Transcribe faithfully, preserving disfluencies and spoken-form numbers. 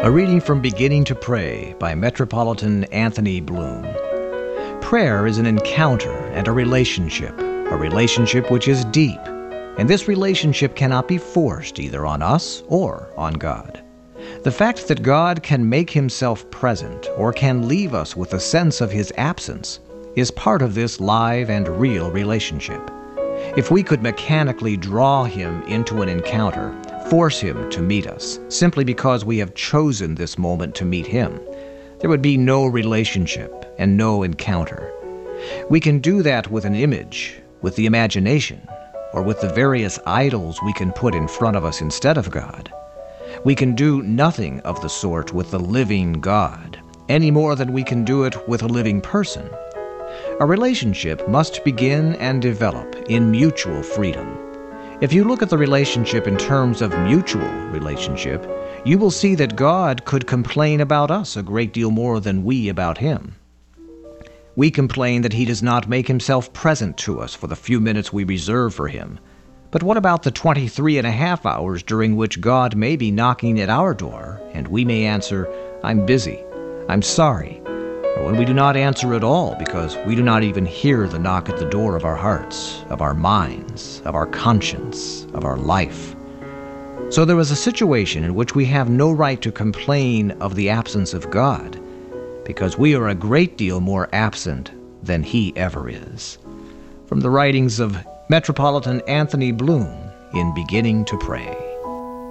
A reading from Beginning to Pray by Metropolitan Anthony Bloom. Prayer is an encounter and a relationship, a relationship which is deep, and this relationship cannot be forced either on us or on God. The fact that God can make himself present or can leave us with a sense of his absence is part of this live and real relationship. If we could mechanically draw him into an encounter, force him to meet us, simply because we have chosen this moment to meet him, there would be no relationship and no encounter. We can do that with an image, with the imagination, or with the various idols we can put in front of us instead of God. We can do nothing of the sort with the living God, any more than we can do it with a living person. A relationship must begin and develop in mutual freedom. If you look at the relationship in terms of mutual relationship, you will see that God could complain about us a great deal more than we about him. We complain that he does not make himself present to us for the few minutes we reserve for him. But what about the twenty-three and a half hours during which God may be knocking at our door, and we may answer, "I'm busy, I'm sorry," or when we do not answer at all because we do not even hear the knock at the door of our hearts, of our minds, of our conscience, of our life. So there is a situation in which we have no right to complain of the absence of God, because we are a great deal more absent than he ever is. From the writings of Metropolitan Anthony Bloom in Beginning to Pray.